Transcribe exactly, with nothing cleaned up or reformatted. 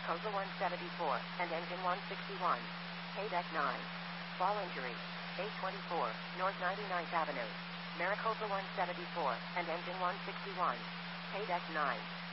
Maricopa one seventy-four, and engine one sixty-one. Paydeck nine. Fall injury. eight twenty-four, North ninety-ninth Avenue. Maricopa one seventy-four, and engine one sixty-one. Paydeck nine.